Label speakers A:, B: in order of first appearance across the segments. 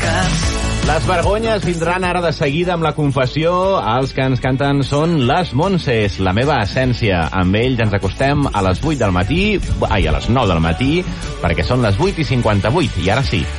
A: Les vergonyes vindran ara de seguida amb la confessió. Els que ens canten són les Montses, La meva essència. Amb ells ens acostem a les 8 del matí, a les 9 del matí, perquè són les 8:58, i ara sí.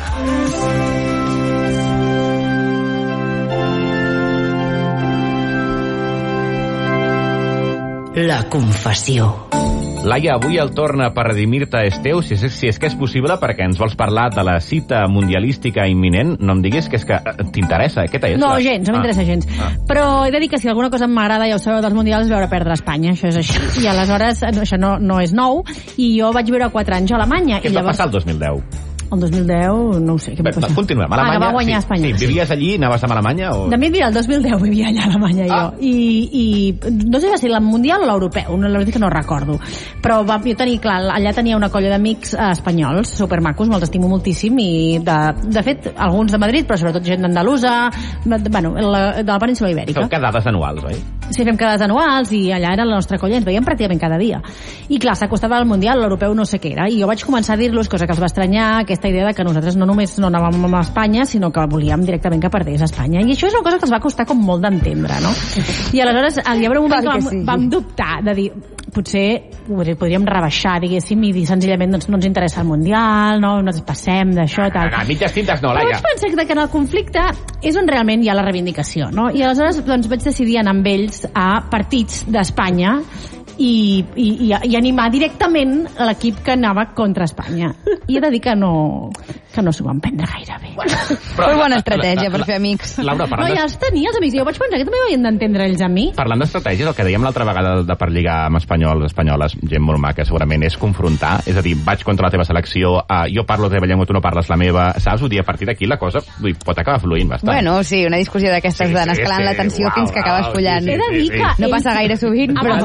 B: La confessió.
A: Laia, avui el torna per redimir-te és teu, si és que és possible, perquè ens vols parlar de la cita mundialística imminent. No em diguis que és que t'interessa, què t'és?
C: No, gens, no m'interessa gens. Però he de dir que si alguna cosa m'agrada, ja ho sabeu, dels mundials, és veure perdre Espanya, això és així. I aleshores, això no és nou, i jo vaig viure 4 anys a Alemanya.
A: Què et va passar el 2010?
C: El 2010, no ho sé, què va passar?
A: Continuem. Alemanya,
C: que va guanyar Espanya.
A: Sí, vivies allí, anaves a Alemanya? O...
C: De mi, mira, el 2010 vivia allà a Alemanya, jo. I no sé si va ser el Mundial o l'Europeu, la veritat que no recordo. Però jo tenia, clar, allà tenia una colla d'amics espanyols, supermacos, me'ls estimo moltíssim, i de fet, alguns de Madrid, però sobretot gent d'Andalusa, bueno, de la península Ibèrica.
A: Feu quedades anuals, oi?
C: Sí, fem quedades anuals, i allà era la nostra colla, ens veiem pràcticament cada dia. I clar, s'acostava al Mundial, l'Europeu no sé què era, i jo vaig començar a dir-los, cosa que els va estranyar, aquesta idea de que nosaltres no només no anàvem a Espanya, sinó que volíem directament que perdés Espanya. I això és una cosa que els va costar com molt d'entendre, no? I aleshores hi va haver un moment que vam dubtar de dir, potser podríem rebaixar, diguéssim, i dir senzillament doncs, no ens interessa el Mundial, no ens passem d'això, tal.
A: A mitges tintes no, Laia.
C: Però vaig pensar que en el conflicte és on realment hi ha la reivindicació, no? I aleshores doncs, vaig decidir anar amb ells a partits d'Espanya i animar directament l'equip que anava contra Espanya. I he de dir que no s'ho van prendre gaire bé.
D: Però bona estratègia per fer amics.
A: Laura,
C: no, ja els tenia, els amics. Jo vaig pensar que també havien d'entendre ells a mi.
A: Parlant d'estratègies, el que dèiem l'altra vegada de per lligar amb espanyols, espanyoles, gent molt maca, segurament, és confrontar. És a dir, vaig contra la teva selecció, jo parlo la teva llengua, tu no parles la meva, saps? Vull dir, a partir d'aquí la cosa pot acabar fluint bastant.
D: Bueno, sí, una discussió d'aquestes d'anar escalant la tensió fins que acabes follant.
C: He de dir que
D: no passa gaire sovint, però...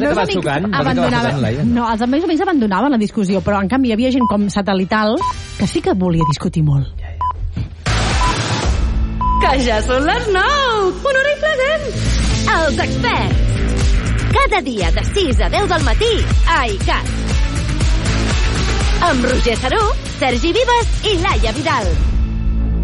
C: Els meus amics abandonaven la discussió, però en canvi hi havia gent com satelital que sí que volia discutir molt.
B: Que ja són les 9! Una hora i present! Els experts! Cada dia de 6 a 10 del matí a ICAT. Amb Roger Saró, Sergi Vives i Laia Vidal.